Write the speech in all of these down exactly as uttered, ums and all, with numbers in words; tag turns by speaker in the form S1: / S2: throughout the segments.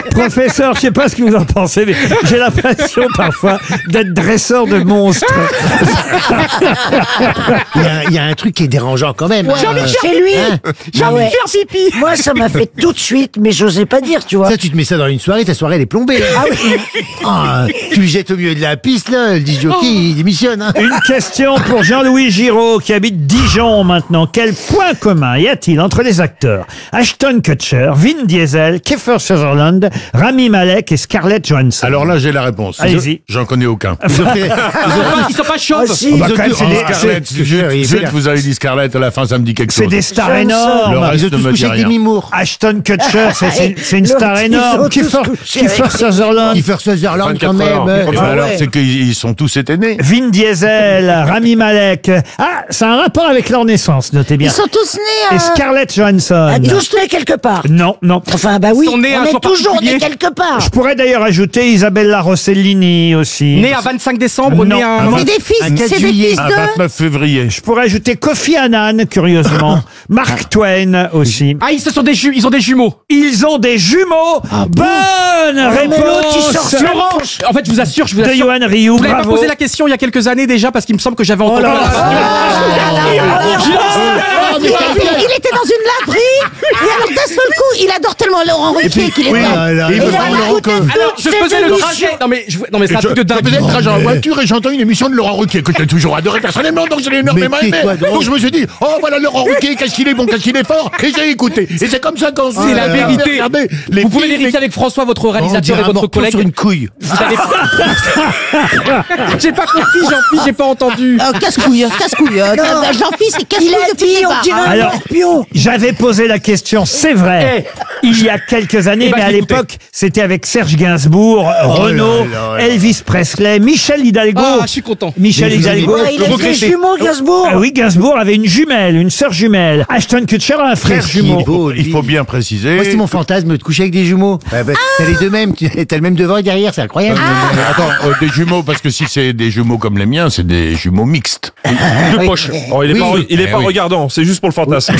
S1: Professeur, je sais pas ce que vous en pensez, mais j'ai l'impression parfois d'être dresseur de monstres.
S2: Il y, a, il y a un truc qui est dérangeant quand même.
S3: Ouais.
S2: hein.
S3: J'ai envie de faire Chez lui.
S2: Hein
S3: J'ai envie de faire pipi.
S4: Moi, ça m'a fait tout de suite, mais j'osais pas dire, tu vois.
S2: Ça, tu te mets ça dans une soirée, ta soirée elle est plombée.
S4: Ah oui.
S2: Ah, tu le jettes au milieu de la piste, là, le disc jockey, il démissionne. Hein.
S1: Une question pour Jean-Louis Giraud qui habite Dijon maintenant. Quel point commun y a-t-il entre les acteurs Ashton Kutcher, Vin Diesel, Kiefer Sutherland, Rami Malek et Scarlett Johansson?
S5: Alors là, j'ai la réponse.
S1: Allez-y.
S5: J'en connais aucun.
S2: Ils ont fait- ils ont-
S3: Ils sont pas chauds.
S4: Ah, si.
S1: Oh, bah,
S2: ils ont
S1: quand même,
S2: tous-
S1: c'est des-
S2: oh,
S1: c'est-
S5: Scarlett,
S2: c'est-
S5: zut,
S2: il
S5: zut,
S2: fait la-
S5: vous avez dit Scarlett, à la fin, ça me dit quelque
S1: C'est
S5: chose.
S1: des stars
S4: Johnson.
S1: énormes.
S5: Le reste
S2: Ils ont
S5: ne
S2: tous
S5: me dit
S2: couché avec
S5: rien.
S2: Demi Moore.
S1: Ashton Kutcher, c'est c'est- c'est une
S4: Le-
S1: star
S4: ils
S1: énorme.
S4: ont tous
S1: Kiefer,
S4: couché
S1: Kiefer
S4: avec-
S1: Sutherland,
S2: Kiefer Sutherland quand
S5: vingt-quatre heures.
S2: même.
S5: Eh ben
S4: Ah
S5: alors,
S4: ouais.
S5: c'est qu'ils ils sont tous étonnés.
S1: Vin Diesel, Rami Malek. Ah, ça a un rapport avec leur naissance, notez bien.
S4: Ils sont tous nés
S1: Et
S4: à...
S1: Scarlett Johansson.
S4: à tous nés quelque part.
S1: Non, non.
S4: Enfin, bah oui,
S3: Ils sont nés à
S4: on
S3: un
S4: est
S3: jour
S4: toujours
S3: particulier.
S4: nés quelque part.
S1: Je pourrais d'ailleurs ajouter Isabella Rossellini aussi.
S3: Né à vingt-cinq décembre,
S1: Non.
S3: né à...
S1: Ah,
S4: C'est des fils,
S2: un quatre
S4: c'est des
S2: juillet.
S4: fils
S5: Un
S4: de...
S5: vingt-neuf février.
S1: Je pourrais ajouter Kofi Annan, curieusement. Mark Twain aussi.
S3: Ah, ils, ce sont des ju- ils ont des jumeaux.
S1: Ils ont des jumeaux. Bonne
S4: mais l'autre, il
S1: réponse
S4: sort sur-
S3: Laurent, en fait, je vous assure, je vous
S1: de
S3: assure.
S1: Johan Rioux.
S3: Vous l'avez pas
S1: Bravo.
S3: posé la question il y a quelques années déjà parce qu'il me semble que j'avais entendu.
S1: là là.
S4: Il, il- il était dans une laverie, et alors d'un seul coup, il adore tellement Laurent Ruquier qu'il est
S5: oui,
S4: là.
S5: ah là,
S4: Et
S5: il me
S4: il a
S5: semble
S4: écouté
S5: que-
S4: toutes
S3: Alors, je
S4: ces
S3: faisais le
S4: émissions.
S3: trajet. Non mais, je... non mais c'est un
S5: Je,
S3: truc de
S5: je
S3: dingue.
S5: faisais le trajet en voiture et j'ai entendu une émission de Laurent Ruquier que j'ai toujours adoré personnellement, donc je l'ai énormément
S2: Mais
S5: aimé.
S2: c'est quoi drôle
S5: Donc je me suis dit, oh voilà Laurent Ruquier, qu'est-ce qu'il est bon, qu'est-ce qu'il est fort, et j'ai écouté. Et c'est comme ça qu'on se
S3: C'est la vérité.
S5: Regardez, les
S3: Vous pouvez
S5: filles,
S3: vérifier avec François, votre
S2: On
S3: réalisateur
S2: dirait
S3: et
S2: un
S3: votre
S2: morceau
S3: collègue.
S2: sur une couille.
S3: Vous avez J'ai pas compris, Jean-Philippe, j'ai pas entendu.
S4: Euh, casse-couille, casse-couille. Euh, Jean-Philippe, c'est casse-couille depuis le départ.
S1: Alors, j'avais posé la question, c'est vrai, il y a quelques années,
S3: Eh ben,
S1: mais à
S3: j'ai écouté.
S1: l'époque, c'était avec Serge Gainsbourg, Renaud,
S2: là là.
S1: Elvis Presley, Michel Hidalgo.
S3: Ah, je suis content.
S1: Michel
S2: Mais vous
S1: Hidalgo.
S4: Ah, il a des
S3: regretter.
S4: jumeaux, Gainsbourg.
S1: Ah oui, Gainsbourg avait une jumelle, une sœur jumelle. Ashton Kutcher a un frère
S2: Qu'est-ce qu'il
S1: jumeau.
S2: est beau, lui.
S5: Il faut bien préciser.
S2: Moi, c'est mon fantasme de coucher avec des jumeaux. Bah, bah, T'as les deux mêmes, tu- t'as le même devant et derrière, c'est incroyable.
S5: Mais Attends, euh, des jumeaux, parce que si c'est des jumeaux comme les miens, c'est des jumeaux mixtes.
S6: De poche. Oh, il est
S2: Oui.
S6: pas, re- il est
S5: Eh
S6: pas
S5: oui.
S6: regardant, c'est juste pour le fantasme.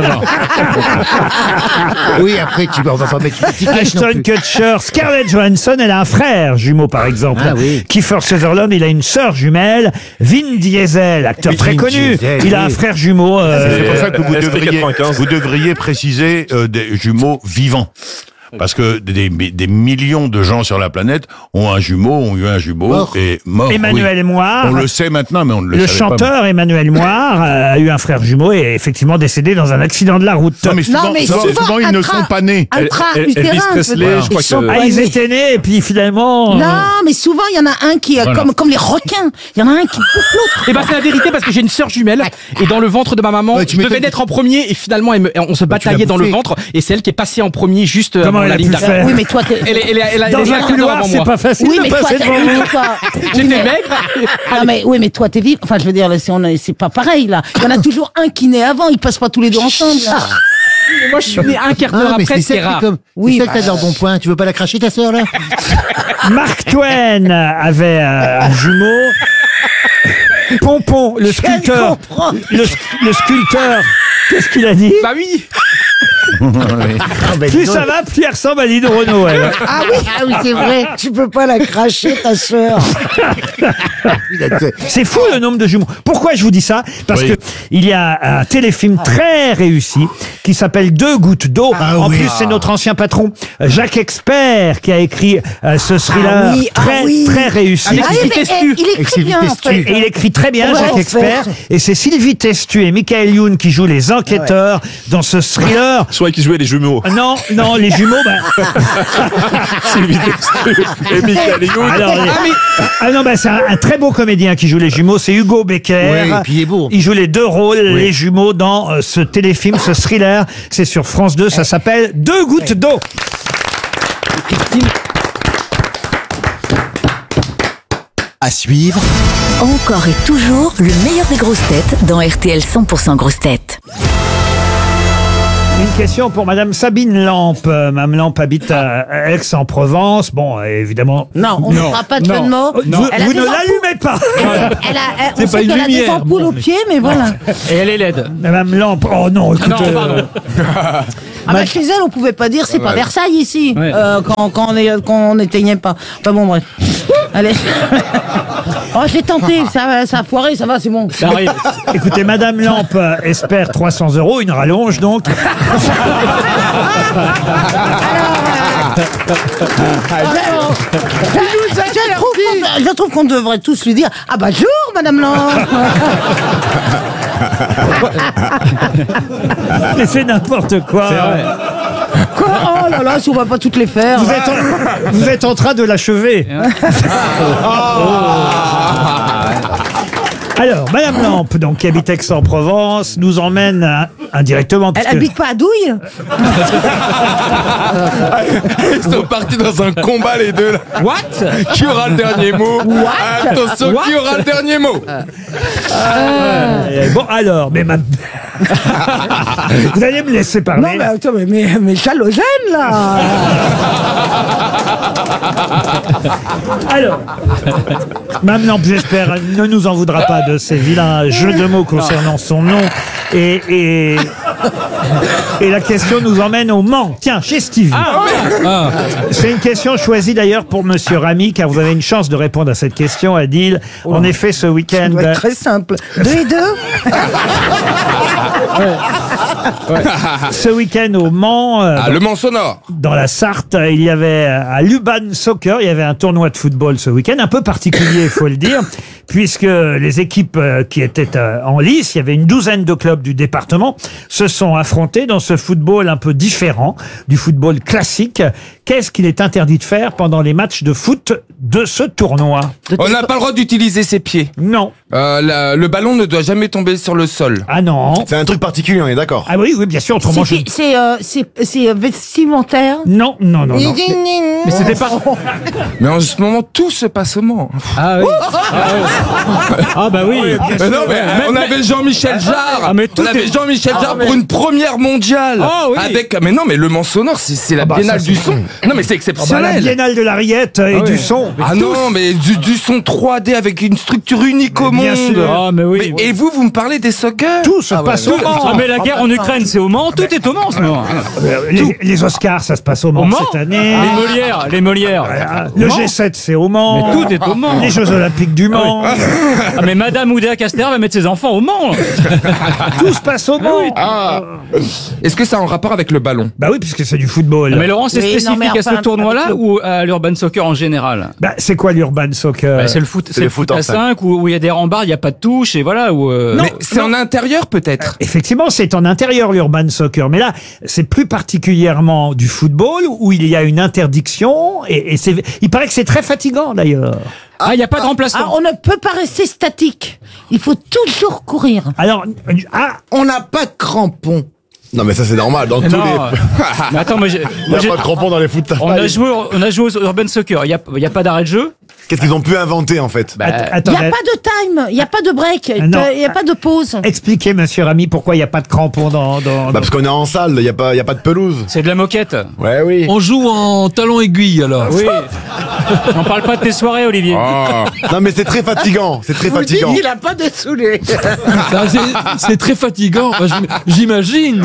S2: Oui, après, tu, on va pas mettre une petite cache non
S1: Ashton
S2: plus.
S1: Kutcher, Scarlett Johansson, elle a un frère jumeau par exemple.
S2: Ah oui.
S1: Kiefer Sutherland, il a une sœur jumelle. Vin Diesel, acteur
S2: Vin
S1: très connu,
S2: Diesel,
S1: il a un
S2: oui.
S1: frère jumeau. euh,
S5: C'est pour ça que vous
S6: S P
S5: devriez,
S6: quatre-vingt-quinze.
S5: vous devriez préciser euh, des jumeaux vivants. Parce que des, des millions de gens sur la planète ont un jumeau, ont eu un jumeau
S2: Mort.
S5: et mort.
S1: Emmanuel
S5: oui.
S1: Moir.
S5: On le sait maintenant, mais on ne le,
S1: Le
S5: savait
S1: chanteur Emmanuel Moir euh, a eu un frère jumeau et est effectivement décédé dans un accident de la route.
S5: pas. Non, mais souvent,
S4: Non, mais
S5: souvent,
S4: souvent,
S5: souvent, ils
S4: un
S5: ne
S4: train-
S5: sont pas nés.
S4: Un
S6: El-
S4: train
S6: El- Elvis
S4: utérin,
S6: Presley,
S4: peut-être.
S6: je crois
S4: Ils sont
S6: que-
S1: Ah,
S4: pas
S1: ils
S4: nés.
S1: étaient nés et puis finalement. euh,
S4: Non, mais souvent, il y en a un qui, est
S5: Voilà.
S4: comme, comme les requins, il y en a un qui bouffe l'autre.
S3: Et bah c'est la vérité parce que j'ai une sœur jumelle et dans le ventre de ma maman,
S2: Ouais, tu
S3: je devais
S2: m'étonnes.
S3: naître en premier et finalement elle me- on se bataillait dans le
S2: bouffé.
S3: ventre et c'est elle qui est passée en premier juste euh,
S1: Comment
S3: avant
S1: elle
S3: la
S1: a
S3: ligne
S1: pu
S3: d'arrivée.
S1: faire
S4: Oui, mais toi, t'es...
S3: Elle est- elle est- elle a- elle
S1: Dans
S3: est
S1: un
S3: un quart d'heure
S1: couloir,
S3: avant
S1: c'est
S3: moi.
S1: pas facile
S4: Oui,
S1: de
S4: mais toi,
S1: passer
S4: t'es...
S1: devant vous.
S4: toi-
S3: J'étais maigre.
S4: Non, mais, oui, mais toi, t'es vivant. Enfin, je veux dire, là, c'est, on a- c'est pas pareil, là. Il y en a toujours un qui naît avant, ils passent pas tous les deux ensemble. là.
S3: Moi je suis né un quart d'heure
S2: Ah, mais
S3: après,
S2: c'est ça
S3: c'est
S2: que t'es
S3: rare.
S2: comme.
S4: Oui,
S2: C'est ça
S4: bah,
S2: que t'as dans bon point. Tu veux pas la cracher, ta sœur, là?
S1: Mark Twain avait euh, un jumeau. Pompon, le sculpteur.
S4: comprends.
S1: Le, le sculpteur. Qu'est-ce qu'il a dit?
S3: Bah oui.
S2: Ah, ben,
S1: Plus
S2: dis donc.
S1: ça va, plus il ressemble à Lynn Renaud. elle.
S4: Ah oui, ah oui, c'est vrai. Tu peux pas la cracher, ta sœur.
S1: C'est fou le nombre de jumeaux. Pourquoi je vous dis ça? Parce
S5: Oui.
S1: que il y a un téléfilm très réussi qui s'appelle Deux gouttes d'eau.
S2: Ah
S1: en
S2: oui.
S1: plus, c'est notre ancien patron Jacques Expert qui a écrit euh, ce thriller
S4: Ah oui, ah
S1: très
S4: oui.
S1: très réussi.
S3: Avec
S4: Ah oui, mais
S3: Testu.
S4: eh, il écrit bien, en fait.
S1: Et, et il écrit très bien,
S4: Ouais,
S1: Jacques
S4: en
S1: Expert.
S4: fait.
S1: Et c'est Sylvie Testu et Michael Youn qui jouent les enquêteurs dans ce thriller.
S6: Soit qui jouait les jumeaux.
S1: Non, non, les jumeaux, bah,
S6: Sylvie Testu et Michael Youn.
S1: alors, les-
S3: Ah, mais-
S1: ah non, bah, c'est un, un très beau comédien qui joue les jumeaux, c'est Hugo Becker.
S2: Oui, et puis il est beau.
S1: Il joue les deux rôles, les jumeaux, dans euh, ce téléfilm, ce thriller. C'est sur France deux, ça s'appelle Deux gouttes d'eau.
S7: À suivre,
S8: Encore et toujours le meilleur des grosses têtes dans R T L cent pour cent grosses têtes.
S1: Une question pour Madame Sabine Lampe. Euh, Madame Lampe habite à Aix-en-Provence. Bon, euh, évidemment.
S4: Non, on ne fera pas de jeu de mots.
S1: Vous,
S4: Elle a
S1: vous
S4: des
S1: ne
S4: ampoules.
S1: l'allumez pas.
S4: Elle a, elle- on
S6: C'est
S4: sait
S6: pas une
S4: qu'elle a des
S6: lumière.
S4: ampoules aux pieds, mais voilà.
S3: Et elle est laide.
S1: Madame Lampe. Oh non, écoute.
S3: Non, pardon.
S4: Ah bah chez elle, on pouvait pas dire c'est pas Versailles ici,
S3: Ouais.
S4: euh, quand, quand on est, quand on n'éteignait pas. Enfin bon, bref. Allez. Oh, j'ai tenté, ça, ça a foiré, ça va, c'est bon.
S3: Ça arrive.
S1: Écoutez, Madame Lampe euh, espère trois cents euros, une rallonge donc.
S4: Alors, je, trouve qu'on- je trouve qu'on devrait tous lui dire ah bah jour, Madame Lampe.
S1: Mais c'est n'importe quoi.
S4: Quoi Oh là là, si on va pas toutes les faire.
S1: Vous êtes, en, vous êtes en train de l'achever. Alors, Madame Lampe, donc, qui habite Aix-en-Provence, nous emmène hein, indirectement.
S4: Elle
S1: puisque-
S4: habite pas à Douille?
S6: Ils sont partis dans un combat les deux là.
S3: What?
S6: Qui aura le dernier mot?
S4: What
S6: Attention, qui aura le dernier mot?
S1: Euh, Bon, alors, mais ma... Vous allez me laisser parler.
S4: Non mais attends, mais, mais, mais Chalogène là.
S1: Alors, Mme Lampe, j'espère, ne nous en voudra pas de ces vilains jeux de mots concernant son nom. Et, et, et la question nous emmène au Mans. Tiens, chez Stevie. C'est une question choisie d'ailleurs pour Monsieur Ramy, car vous avez une chance de répondre à cette question, Adil. En effet, ce week-end...
S4: Ça doit être très simple. Deux et deux.
S1: Ce week-end au Mans, euh,
S6: Ah, le Mans sonore.
S1: dans la Sarthe, il y avait euh, à Luban Soccer, il y avait un tournoi de football ce week-end, un peu particulier, il faut le dire, puisque les équipes euh, qui étaient euh, en lice, il y avait une douzaine de clubs du département, se sont affrontés dans ce football un peu différent du football classique. Qu'est-ce qu'il est interdit de faire pendant les matchs de foot de ce tournoi?
S6: On n'a pas le droit d'utiliser ses pieds.
S1: Non.
S6: Euh, la- le ballon ne doit jamais tomber sur le sol.
S1: Ah non.
S2: C'est un truc particulier, on est d'accord.
S1: Ah oui, oui, bien sûr, autrement je...
S4: C'est c'est, euh, c'est c'est, euh, vestimentaire.
S1: Non, non, non, non.
S3: Mais c'était pas.
S6: Mais en ce moment, tout se passe au Mans.
S3: Ah oui. Ah, oui. Ah bah oui.
S6: Mais non, mais on avait Jean-Michel Jarre.
S3: Ah, mais tout
S6: on avait
S3: est-
S6: Jean-Michel Jarre pour une première mondiale.
S3: Ah, oui.
S6: Avec, mais non, mais le Mans sonore, c'est c'est la
S1: bah,
S6: biennale
S1: ça,
S6: du
S1: c'est-
S6: son. Non, mais c'est
S1: Ah bah, la
S6: exceptionnel.
S1: biennale de la rillette et du son.
S6: Ah non, mais du, du son trois D avec une structure unique au
S1: Mais bien
S6: monde.
S1: sûr.
S3: Ah mais oui.
S6: Mais- et vous, vous me parlez des soccer?
S1: Tout se passe au Mans.
S3: Ah mais la guerre en Ukraine, c'est au Mans. Tout est au Mans, ce moment.
S1: Euh, Les, les Oscars, ça se passe au Mans
S3: Au Mans.
S1: cette année.
S3: Les Molières, les Molières.
S1: Ah, Le
S3: Au Mans.
S1: G sept, c'est au Mans.
S3: Mais tout est au Mans.
S1: Les Jeux Olympiques du Mans.
S3: Ah mais Madame Oudéa Castéra va mettre ses enfants au Mans.
S1: Tout se passe au Mans.
S6: Ah. Est-ce que ça a un rapport avec le ballon?
S1: Bah oui, puisque c'est du football.
S3: Mais Laurent, c'est
S4: Oui, non,
S3: spécifique
S4: mais
S3: à ce
S4: enfin,
S3: tournoi-là
S4: avec le-
S3: ou à l'urban soccer en général?
S1: Bah, c'est quoi l'urban soccer?
S3: Bah, c'est le foot, c'est
S2: le
S3: le foot
S2: foot en
S3: à cinq où où il y a des rembarres, il y a pas de touche et voilà où. euh,
S1: Non.
S6: Mais c'est en intérieur peut-être.
S1: Effectivement, c'est en intérieur l'urban soccer, mais là, c'est plus particulièrement du football où il y a une interdiction et, et c'est, il paraît que c'est très fatigant d'ailleurs.
S3: Ah, il y a pas de
S4: Ah,
S3: remplaçant.
S4: on ne peut pas rester statique. Il faut toujours courir.
S1: Alors, euh, ah,
S8: On n'a pas de crampons.
S2: Non, mais ça, c'est normal. Dans
S3: Mais
S2: tous
S3: non,
S2: les.
S3: euh, mais attends, moi, j'ai-
S2: Il n'y
S3: moi,
S2: a
S3: j'ai-
S2: pas de crampons dans les foot.
S3: on a joué, au- on a joué au urban soccer. Il y a, il y a pas d'arrêt de jeu.
S2: Qu'est-ce qu'ils ont pu inventer, en fait?
S1: att-
S4: Il n'y a
S1: attendez.
S4: pas de time, il n'y a pas de break, il
S1: non.
S4: n'y a pas de pause.
S1: Expliquez, monsieur Ramy, pourquoi il n'y a pas de crampons dans... dans,
S2: Bah, parce qu'on est en salle, il n'y a, pas- y a pas de pelouse.
S3: C'est de la moquette.
S2: Ouais, oui.
S9: On joue en talon aiguille alors.
S3: Oui. On parle pas de tes soirées, Olivier.
S6: Ah.
S2: Non, mais c'est très fatigant. C'est très fatigant.
S8: Il n'a pas de saoulé.
S9: Ça, c'est- C'est très fatigant, Enfin, j'im- j'imagine.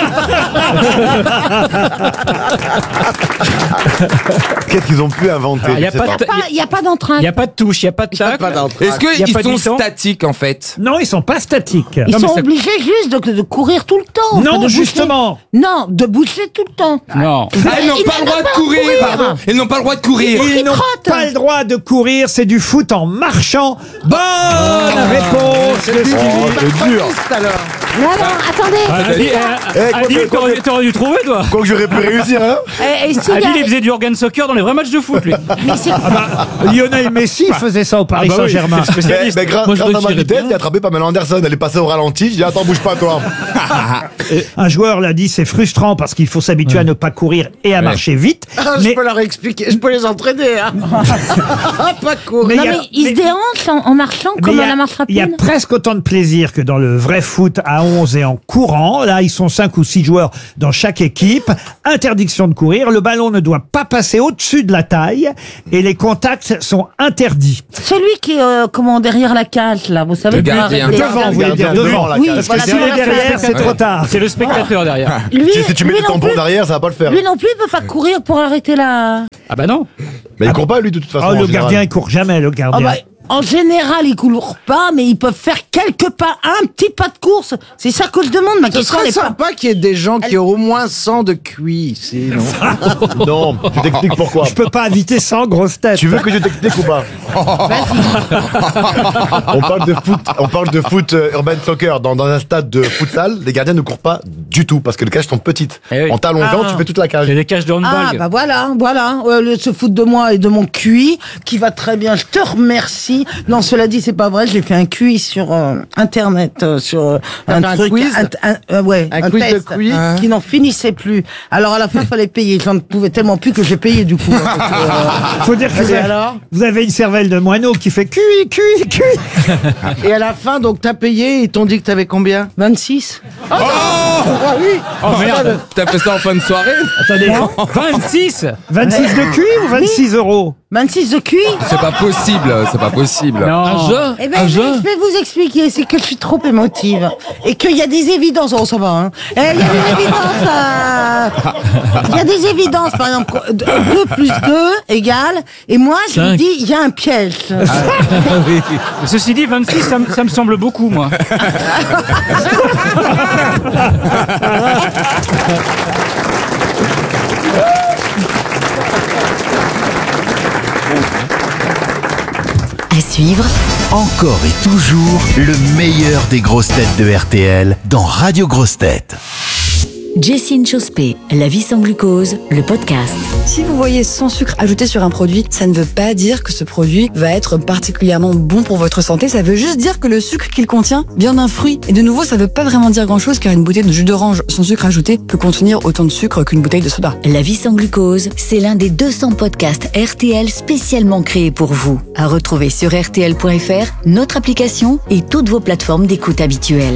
S2: Qu'est-ce qu'ils ont pu inventer?
S3: Alors, y a
S2: Je sais
S3: pas
S2: pas.
S3: de-
S4: Pas- Il n'y a pas d'entrain.
S3: Il y a pas de touche, il y a pas de tacle.
S6: Est-ce
S3: Y a
S6: qu'ils
S3: pas de
S6: sont
S3: mi-temps
S6: statiques en fait?
S1: Non, ils sont pas statiques.
S4: Ils
S3: Non, mais
S4: sont
S3: c'est-
S4: obligés juste de, de courir tout le temps.
S1: Non,
S4: enfin, de bouger.
S1: justement.
S4: Non, de bouger tout le temps.
S3: Non.
S6: Ah, ils n'ont
S4: Ils
S6: pas le
S4: n'ont
S6: droit
S4: pas
S6: de courir,
S4: courir.
S6: pardon. Ils n'ont pas le droit de courir.
S1: Ils n'ont
S4: trottent.
S1: pas le droit de courir, c'est du foot en marchant. Bonne réponse de Stevie.
S2: Oh, c'est dur.
S4: Mais alors, attendez.
S3: Adil,
S2: Eh,
S3: euh,
S2: quoi
S3: Adil,
S2: que- quoi
S3: t'aurais
S2: que-
S3: t'aurais dû trouver, toi.
S2: Quoi que j'aurais pu réussir, hein?
S4: Et, et s'il y a-
S3: Adil, il faisait du organ soccer dans les vrais matchs de foot, lui.
S4: mais c'est-
S1: Lionel Messi faisait ça au Paris
S3: Ah bah oui,
S1: Saint-Germain.
S3: c'est
S2: Mais,
S3: spécialiste.
S2: mais grâce,
S9: Moi, je
S2: grâce à ma
S9: retirais
S2: vitesse,
S9: bien.
S2: j'ai attrapé Pamela Anderson. Elle est passée au ralenti. J'ai dit, attends, bouge pas, toi.
S1: Un joueur l'a dit, c'est frustrant parce qu'il faut s'habituer à ne pas courir et à marcher vite.
S8: Ah,
S1: mais
S8: Je peux leur expliquer, je peux les entraîner. s'entraîner, hein. Pas courir.
S1: Mais
S4: Non
S1: il y a-
S4: mais il se déhanche en, en marchant
S1: Mais
S4: comme
S1: il y
S4: à
S1: a-
S4: la marche
S1: Il y a
S4: rapide.
S1: presque autant de plaisir que dans le vrai foot à onze et en courant. Là, ils sont cinq ou six joueurs dans chaque équipe. Interdiction de courir. Le ballon ne doit pas passer au-dessus de la taille et les contacts sont interdits.
S4: Celui qui est euh, comment derrière la cage là, vous savez.
S9: Le
S4: pour
S9: gardien.
S4: arrêter-
S1: Devant, vous voulez dire
S2: devant
S1: devant.
S2: la
S4: Oui,
S2: cage.
S1: Parce
S4: voilà,
S1: que si
S4: devant
S1: elle est
S4: la cage.
S1: derrière, c'est trop tard.
S3: C'est le spectateur derrière.
S4: Lui,
S10: Si, si tu mets
S4: lui
S10: le
S4: non
S10: tampon
S4: plus,
S10: derrière, ça va pas le faire.
S4: lui non plus il peut pas courir pour arrêter la.
S3: Ah bah non.
S10: Mais il court pas, lui, de toute façon.
S1: Oh,
S10: en
S1: le
S10: général.
S1: gardien, il court jamais, le
S4: Ah
S1: gardien.
S4: bah, en général, ils courent pas, mais ils peuvent faire quelques pas, un petit pas de course. C'est ça que je demande. Ma
S8: Ce
S4: question
S8: serait
S4: n'est pas.
S8: sympa qu'il y ait des gens qui ont au moins cent de Q I ici, non?
S10: Non, tu t'expliques pourquoi.
S1: Je peux pas inviter sans grosse tête.
S10: Tu veux que je t'explique ou pas? On parle de foot, on parle de foot euh, urban soccer. Dans, dans un stade de futsal, les gardiens ne courent pas du tout parce que les cages sont petites.
S3: Eh oui.
S10: En t'allongeant,
S4: Ah.
S10: tu fais toute la cage.
S3: J'ai des cages de handball.
S4: Ah bah voilà, voilà, euh, le- se foutre de moi et de mon Q I qui va très bien. Je te remercie. Non, cela dit, c'est pas vrai. J'ai fait un Q I sur euh, internet, euh, sur euh,
S8: T'as
S4: un
S8: fait un
S4: truc,
S8: quiz
S4: un, un- euh, ouais,
S8: Un quiz de
S4: test
S8: Q I
S4: qui n'en finissait plus. Alors à la fin, fallait payer. J'en pouvais tellement plus que j'ai payé du coup. hein, parce que, euh,
S1: Faut dire que vous
S8: Et
S1: avez,
S8: alors
S1: vous avez une cervelle de moineau qui fait cui, cui, cui.
S8: Et à la fin, donc, t'as payé, ils t'ont dit que t'avais combien?
S4: vingt-six.
S8: Ah oui.
S3: Oh merde.
S9: T'as fait ça en fin de soirée?
S1: Attendez,
S3: vingt-six.
S1: vingt-six de cui ou vingt-six euros?
S4: vingt-six de Q I.
S9: C'est pas possible, c'est pas possible.
S3: Non.
S9: Un jeu
S4: Eh ben,
S9: Un
S4: je
S9: jeu
S4: je vais vous expliquer, c'est que je suis trop émotive et qu'il y a des évidences. Oh, ça va, hein. Eh, Il y a des évidences. euh, Il y a des évidences, par exemple, deux plus deux égale. Et moi, je me
S9: Cinq.
S4: dis, il y a un piège.
S3: Ceci dit, vingt-six, ça, me- ça me semble beaucoup, moi.
S7: À suivre, encore et toujours le meilleur des grosses têtes de R T L dans Radio Grosses Têtes.
S11: Jessine Chospé, La vie sans glucose, le podcast.
S12: Si vous voyez sans sucre ajouté sur un produit, ça ne veut pas dire que ce produit va être particulièrement bon pour votre santé. Ça veut juste dire que le sucre qu'il contient vient d'un fruit. Et de nouveau, ça ne veut pas vraiment dire grand-chose car une bouteille de jus d'orange sans sucre ajouté peut contenir autant de sucre qu'une bouteille de soda.
S11: La vie sans glucose, c'est l'un des deux cents podcasts R T L spécialement créés pour vous. À retrouver sur R T L point F R, notre application et toutes vos plateformes d'écoute habituelles.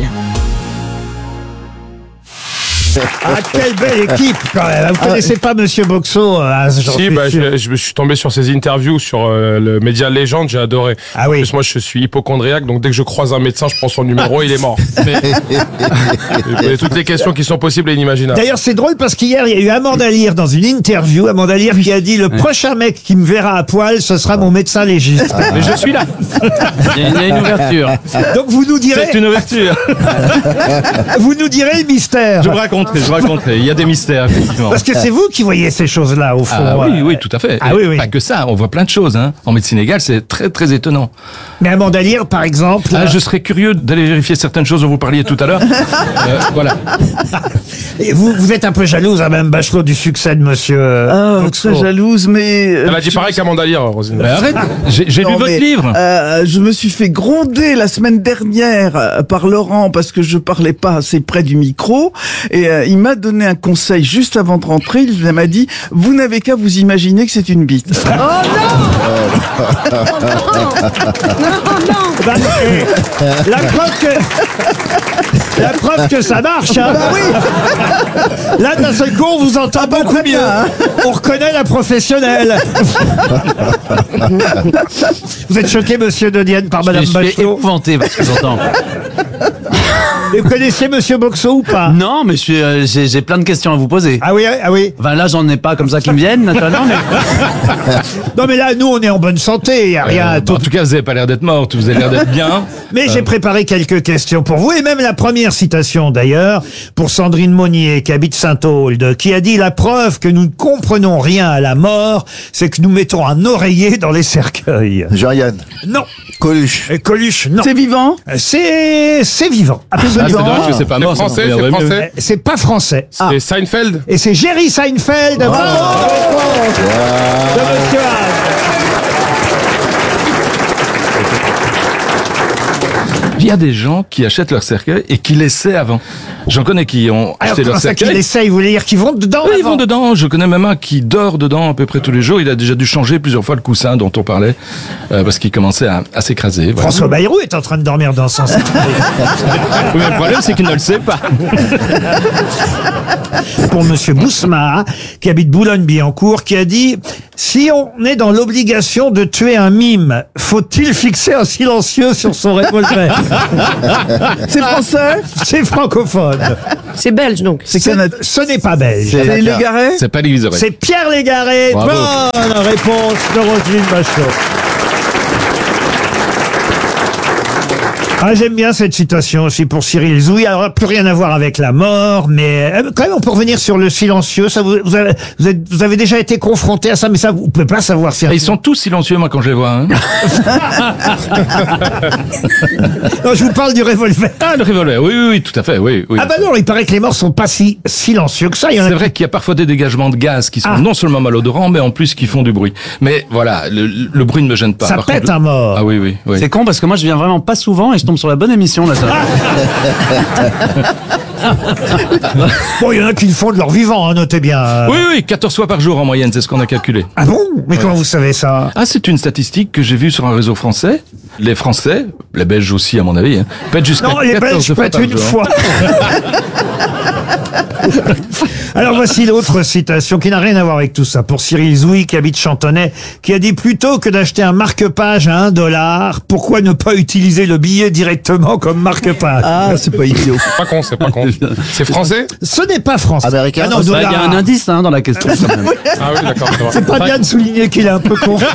S1: Ah, quelle belle équipe quand même. Vous connaissez pas Monsieur Boxo, euh, j'en
S6: Si,
S1: suis
S6: bah,
S1: sûr.
S6: je, je me suis tombé sur ses interviews sur euh, le média Légende, j'ai adoré.
S1: Ah oui.
S6: En plus, moi, je suis hypochondriaque, donc dès que je croise un médecin, je prends son numéro, il est mort. Mais, et toutes les questions qui sont possibles et inimaginables.
S1: D'ailleurs, c'est drôle parce qu'hier, il y a eu Amanda Lear dans une interview. Amanda Lear qui a dit le prochain mec qui me verra à poil, ce sera mon médecin légiste.
S3: Mais je suis là. Il y a, il y a une ouverture.
S1: Donc vous nous direz,
S13: C'est une ouverture.
S1: vous nous direz le mystère.
S13: Je vous raconterai, je vous raconterai. Il y a des mystères, effectivement.
S1: Parce que c'est vous qui voyez ces choses-là au fond.
S13: Ah oui,
S1: Euh,
S13: oui, tout à fait.
S1: Ah
S13: Et
S1: oui, oui.
S13: Pas que ça, on voit plein de choses. Hein. En médecine égale, c'est très, très étonnant.
S1: Mais Amanda Lear, par exemple.
S13: Ah, je serais curieux d'aller vérifier certaines choses dont vous parliez tout à l'heure. Euh, voilà.
S1: Et vous, vous êtes un peu jalouse, hein, même Bachelot, du succès de Monsieur.
S8: Ah,
S1: Boxo.
S8: très jalouse, mais... euh,
S6: Elle a dit pareil qu'Amanda Lear, Rosine.
S13: Mais arrête, j'ai j'ai lu
S8: Non,
S13: votre
S8: mais,
S13: livre.
S8: euh, je me suis fait gronder la semaine dernière euh, par Laurent parce que je parlais pas assez près du micro et euh, il m'a donné un conseil juste avant de rentrer. Il m'a dit « Vous n'avez qu'à vous imaginer que c'est une bite. »
S4: Oh non. Non, non.
S1: Bah, eh, la preuve que. La preuve que ça marche, hein. Là, d'un seul coup, on vous entend beaucoup mieux. On reconnaît la professionnelle. Vous êtes choqué, monsieur De Dienne, par Madame
S13: Je suis
S1: Bachelot?
S13: épouvanté parce que j'entends.
S1: Et vous connaissiez monsieur Boxo ou pas?
S13: Non, mais je suis, euh, j'ai j'ai plein de questions à vous poser.
S1: Ah oui, ah oui.
S13: Enfin, là, j'en ai pas comme ça qui me viennent, naturellement. Mais...
S1: Non, mais là, nous, on est en bonne santé. Il n'y a rien à
S13: Euh, en tout cas, vous avez pas l'air d'être morte, vous avez l'air d'être bien.
S1: Mais j'ai préparé quelques questions pour vous, et même la première citation d'ailleurs, pour Sandrine Monnier, qui habite Saint-Auld, qui a dit « La preuve que nous ne comprenons rien à la mort, c'est que nous mettons un oreiller dans les cercueils. »
S10: Jean-Yann.
S1: Non.
S10: Coluche.
S1: Et Coluche, non.
S8: C'est vivant?
S1: C'est c'est vivant.
S13: Ah, c'est
S1: Absolument.
S13: dommage que c'est pas
S6: C'est
S13: mort. ça
S6: français,
S13: m'en
S6: c'est
S13: reviendrait mieux.
S6: français.
S1: C'est pas français.
S6: C'est Seinfeld.
S1: Et c'est Jerry Seinfeld. Bravo. De Monsieur Haas.
S13: Il y a des gens qui achètent leur cercueil et qui l'essaient avant. J'en connais qui ont
S1: Alors,
S13: acheté leur
S1: comment ça
S13: cercueil.
S1: qu'ils essayent, vous voulez dire qu'ils vont dedans
S13: Oui, ils
S1: avant
S13: vont dedans. Je connais même un qui dort dedans à peu près tous les jours. Il a déjà dû changer plusieurs fois le coussin dont on parlait euh, parce qu'il commençait à, à s'écraser. Voilà.
S1: François Bayrou est en train de dormir dans son cercueil.
S13: Oui, mais le problème, c'est qu'il ne le sait pas.
S1: Pour Monsieur Bousma, qui habite Boulogne-Billancourt, qui a dit « Si on est dans l'obligation de tuer un mime, faut-il fixer un silencieux sur son revolver ?»
S8: C'est français?
S1: C'est francophone.
S14: C'est belge donc.
S1: C'est Canada. Ce n'est pas belge.
S8: C'est Légaré?
S13: C'est pas l'Élysée.
S1: C'est Pierre Légaré.
S13: Bravo.
S1: Bonne réponse de Roselyne Bachelot. Ah, j'aime bien cette citation aussi pour Cyril Zouy. Alors, plus rien à voir avec la mort, mais euh, quand même, on peut revenir sur le silencieux. Ça, vous, vous, avez, vous, êtes, vous avez déjà été confronté à ça, mais ça, vous pouvez pas savoir faire.
S13: Ils sont tous silencieux, moi, quand je les vois. Hein.
S1: Non, je vous parle du revolver.
S13: Ah, le revolver, oui, oui, oui, tout à fait, oui. oui.
S1: Ah bah non, il paraît que les morts sont pas si silencieux que ça. Il y en a
S13: C'est vrai qu'il y a parfois des dégagements de gaz qui sont
S1: Ah.
S13: non seulement malodorants, mais en plus qui font du bruit. Mais voilà, le, le bruit ne me gêne pas.
S1: Ça
S13: Par
S1: pète
S13: contre,
S1: un mort.
S13: Ah oui, oui, oui.
S3: C'est con parce que moi je viens vraiment pas souvent et je tombe sur la bonne émission là. Ça.
S1: Bon, il y en a qui le font de leur vivant, hein, notez bien.
S13: Oui, oui, quatorze fois par jour en moyenne, c'est ce qu'on a calculé.
S1: Ah bon? Mais comment vous savez ça?
S13: Ah, c'est une statistique que j'ai vue sur un réseau français. Les Français, les Belges aussi à mon avis, hein, pètent jusqu'à
S1: Non, les
S13: quatorze
S1: Belges
S13: fois
S1: pètent
S13: par
S1: une
S13: jour.
S1: fois. Alors voici l'autre citation qui n'a rien à voir avec tout ça. Pour Cyril Zouy, qui habite Chantonnay, qui a dit plutôt que d'acheter un marque-page à un dollar, pourquoi ne pas utiliser le billet directement comme marque-page?
S8: Ah, c'est pas idiot.
S6: C'est pas con, c'est pas con. C'est français?
S1: Ce n'est pas français.
S2: Américain.
S1: Ah non,
S3: Bah, Il
S1: dollar.
S3: y a un indice hein, dans la question. Quand même.
S6: Ah oui, d'accord, c'est vrai.
S1: C'est pas bien de souligner qu'il est un peu con.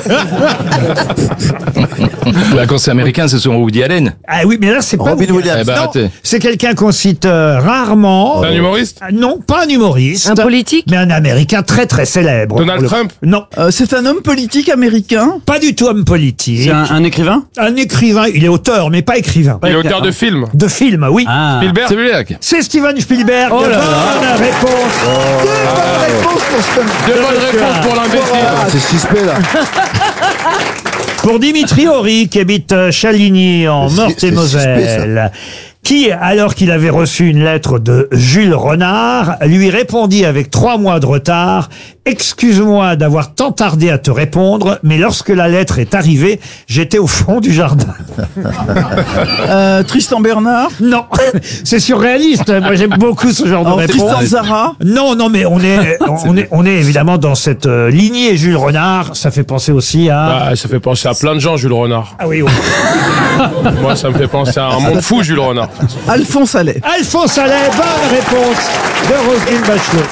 S13: Là, quand c'est américain, c'est sur Woody Allen.
S1: Ah oui, mais là, c'est pas
S2: Robin
S1: Woody
S2: Williams.
S13: Eh ben,
S1: Non,
S13: arrêtez.
S1: c'est quelqu'un qu'on cite euh, rarement.
S6: C'est un humoriste?
S1: Ah, non, pas un humoriste.
S14: Un politique?
S1: Mais un américain très très célèbre.
S6: Donald
S1: Pour le-
S6: Trump?
S1: Non,
S8: Euh, c'est un homme politique américain.
S1: pas du tout homme politique.
S3: C'est un, un écrivain?
S1: Un écrivain, il est auteur, mais pas écrivain.
S6: Il est auteur de films.
S1: De films, oui.
S3: Ah.
S6: Spielberg?
S13: C'est Spielberg.
S1: C'est Steven Spielberg.
S3: Oh là là.
S1: Bonne réponse.
S8: Bonne réponse pour ce
S6: Deux bonnes réponses pour l'imbécile.
S2: Ah, c'est suspect là.
S1: Pour Dimitri Horry, qui habite euh, Chaligny, en
S2: C'est- c'est
S1: Meurthe-et-Moselle, qui, alors qu'il avait reçu une lettre de Jules Renard, lui répondit avec trois mois de retard « Excuse-moi d'avoir tant tardé à te répondre, mais lorsque la lettre est arrivée, j'étais au fond du jardin.
S8: Euh, Tristan Bernard. »
S1: Non, c'est surréaliste. Moi, j'aime beaucoup ce genre de
S8: Alors,
S1: réponse.
S8: Tristan Zara.
S1: Non, non, mais on est, on est, on est évidemment dans cette euh, lignée Jules Renard. Ça fait penser aussi à...
S6: Ah, ça fait penser à plein de gens, Jules Renard.
S1: Ah oui, oui.
S6: Moi, ça me fait penser à un monde fou, Jules Renard.
S8: Alphonse Allais.
S1: Alphonse Allais, bonne réponse de Roselyne Bachelot.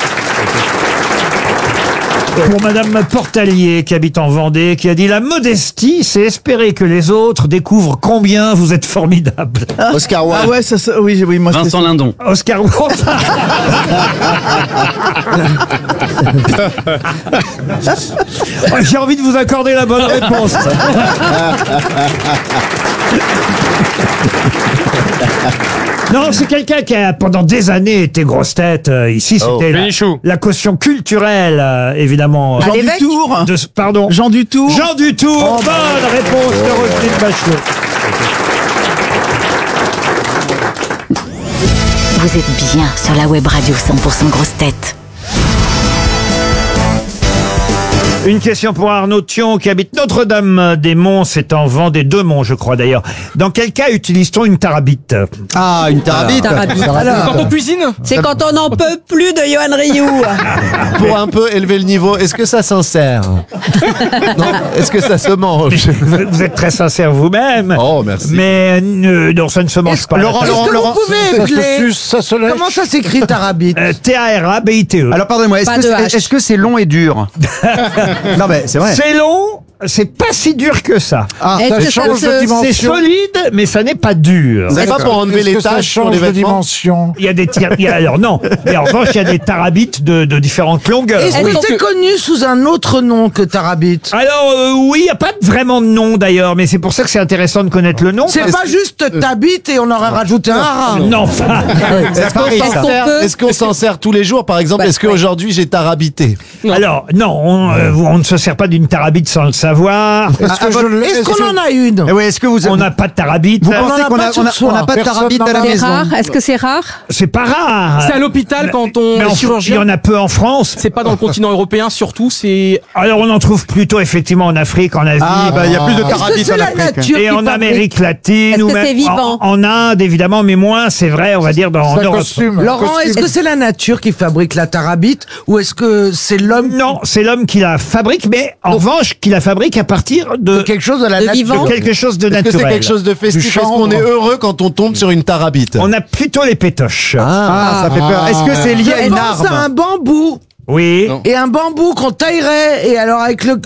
S1: Pour Madame Portalier, qui habite en Vendée, qui a dit « La modestie, c'est espérer que les autres découvrent combien vous êtes formidable.
S2: Oscar Wilde.
S8: Ah ouais, ça, ça oui, oui, moi
S3: Vincent Lindon. »
S1: Oscar Wilde. Oh, j'ai envie de vous accorder la bonne réponse. Non, c'est quelqu'un qui a pendant des années été grosse tête euh, ici.
S2: Oh.
S1: C'était la,
S6: Bénichou.
S1: la caution culturelle, euh, évidemment.
S8: Jean
S14: l'évêque
S8: Dutour.
S1: De, pardon.
S8: Jean Dutour.
S1: Jean Dutour. Bonne réponse de Roselyne Bachelot.
S11: Vous êtes bien sur la web radio cent pour cent grosse tête.
S1: Une question pour Arnaud Thion qui habite Notre-Dame-des-Monts, c'est en Vendée, deux monts je crois d'ailleurs. Dans quel cas utilise-t-on une tarabite?
S2: Ah, une tarabite.
S14: Tarabite.
S3: Quand on cuisine?
S14: C'est quand on n'en peut plus de Johan Rioux.
S10: Pour un peu élever le niveau, est-ce que ça s'insère? Non. Est-ce que ça se mange?
S1: Vous êtes très sincère vous-même.
S10: Oh, merci.
S1: Mais euh, non, ça ne se mange pas.
S2: Laurent,
S4: Est-ce
S2: Laurent,
S4: que
S2: Laurent.
S4: vous pouvez
S2: ça se
S4: épeler
S2: suce, ça se lèche.
S4: Comment ça s'écrit tarabite?
S1: Euh, T A R A B I T E.
S15: Alors pardonnez-moi, est-ce
S14: Pas
S15: que
S14: de
S15: c'est
S14: H.
S15: est-ce que c'est long et dur? Non mais c'est vrai.
S1: C'est long, c'est pas si dur que ça.
S15: Ah,
S14: Est-ce
S15: ça
S14: que ça
S15: change
S14: se-
S15: de
S1: C'est
S15: dimension.
S1: solide, mais ça n'est pas dur.
S10: C'est pas pour enlever les taches sur les vêtements?
S2: dimension.
S1: Il y a des tir- il y a, alors non, mais en revanche, il y a des tarabites de, de différentes longueurs.
S4: Est-ce que c'est connu sous un autre nom que tarabite?
S1: Alors euh, oui, il n'y a pas vraiment de nom d'ailleurs, mais c'est pour ça que c'est intéressant de connaître le nom.
S4: C'est pas juste t'habites et on aurait rajouté un rat.
S1: Non, enfin,
S10: Est-ce qu'on
S14: Est-ce
S10: s'en
S14: qu'on
S10: sert,
S14: peut-
S10: est-ce qu'on s'en sert tous les jours? Par exemple,
S14: Bah,
S10: est-ce qu'aujourd'hui j'ai tarabité?
S1: alors non, on, euh, on ne se sert pas d'une tarabite sans le savoir. savoir.
S4: Est-ce que je- est-ce qu'on en a une
S15: Eh oui, est-ce que vous
S1: On n'a pas de tarabite.
S15: Vous
S4: On en
S15: pensez
S4: a
S15: qu'on
S4: pas
S15: a,
S4: sur
S15: on a,
S4: soi.
S15: on n'a pas de
S4: Personne
S15: tarabite
S4: n'en
S15: à la
S4: a.
S14: C'est
S15: maison?
S14: rare. Est-ce que c'est rare?
S1: C'est pas rare.
S3: C'est à l'hôpital quand on
S1: Mais
S3: est
S1: en-
S3: chirurgien.
S1: il y en a peu en France.
S3: C'est pas dans le continent européen, surtout. C'est
S1: Alors on en trouve plutôt effectivement en Afrique, en Asie.
S15: Ah, bah, il y a plus de
S4: Est-ce que
S15: tarabite
S4: c'est
S15: en
S4: la
S15: Afrique.
S4: nature
S1: Et
S4: qui
S1: en
S4: fabrique
S1: Amérique latine
S14: Est-ce
S1: ou
S14: que
S1: même
S14: c'est vivant
S1: en, en Inde évidemment, mais moins c'est vrai, on va dire dans en
S10: C'est un
S1: Europe.
S10: costume.
S4: Laurent, est-ce que c'est la nature qui fabrique la tarabite ou est-ce que c'est l'homme
S1: Non, c'est l'homme qui la fabrique, mais en revanche qui la fabrique à partir de,
S4: de quelque chose de la
S14: De
S4: nature
S14: vivant.
S1: de quelque chose de
S16: Est-ce que
S1: naturel.
S16: c'est quelque chose de festif? Est-ce
S4: chanvre.
S16: qu'on est heureux quand on tombe sur une tarabite?
S1: On a plutôt les pétoches.
S15: Ah, ça fait peur. Est-ce que c'est lié à
S4: Je
S15: une
S4: pense à
S15: arme?
S4: un bambou
S1: Oui.
S4: et un bambou qu'on taillerait et alors avec le